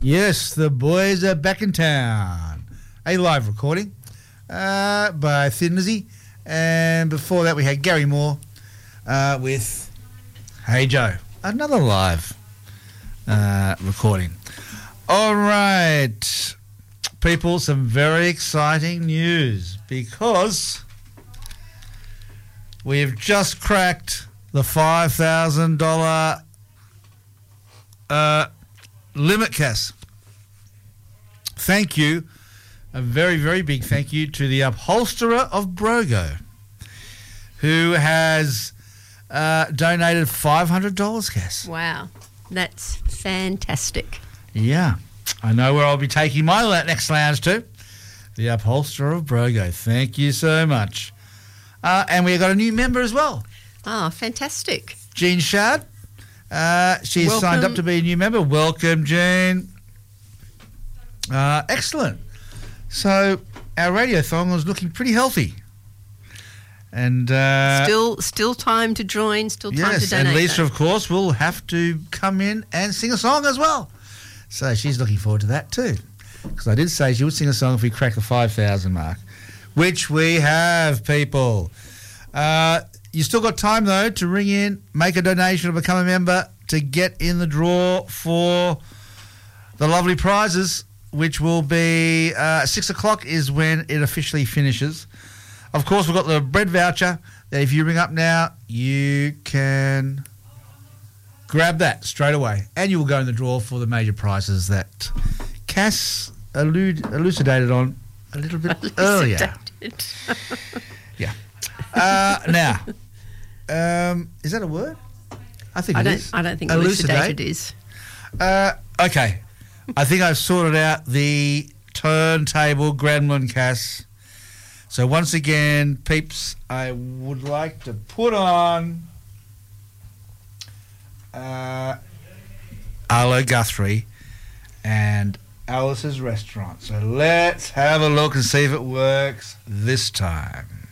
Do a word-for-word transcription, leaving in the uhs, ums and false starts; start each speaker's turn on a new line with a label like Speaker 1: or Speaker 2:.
Speaker 1: Yes, the boys are back in town. A live recording uh, by Thin Lizzy. And before that, we had Gary Moore uh, with Hey Joe. Another live uh, recording. All right, people, some very exciting news because we've just cracked the five thousand dollars uh, limit, Cass. Thank you. A very, very big thank you to the upholsterer of Brogo, who has uh, donated five hundred dollars, Cass.
Speaker 2: Wow, that's fantastic.
Speaker 1: Yeah. I know where I'll be taking my la- next lounge to. The upholsterer of Brogo. Thank you so much. Uh, and we've got a new member as well.
Speaker 2: Oh, fantastic.
Speaker 1: Jean Shard. Uh, she's
Speaker 2: Welcome.
Speaker 1: signed up to be a new member. Welcome, Jean. Uh, excellent. So our radiothon was looking pretty healthy. And uh,
Speaker 2: Still still time to join, still time
Speaker 1: yes,
Speaker 2: to donate.
Speaker 1: and Lisa,
Speaker 2: though.
Speaker 1: of course, will have to come in and sing a song as well. So she's looking forward to that too. Because I did say she would sing a song if we crack the five thousand mark, which we have, people. Uh, you still got time, though, to ring in, make a donation or become a member to get in the draw for the lovely prizes, which will be uh, six o'clock is when it officially finishes. Of course, we've got the bread voucher that if you ring up now, you can grab that straight away. And you will go in the draw for the major prizes that Cass allude, elucidated on a little bit earlier. Yeah. Uh, now, um, is that a word? I think
Speaker 2: I
Speaker 1: it
Speaker 2: don't,
Speaker 1: is.
Speaker 2: I don't think
Speaker 1: Elucidate.
Speaker 2: elucidated is.
Speaker 1: Uh, okay. I think I've sorted out the turntable gremlin, Cass. So once again, peeps, I would like to put on uh, Arlo Guthrie and Alice's Restaurant. So let's have a look and see if it works this time.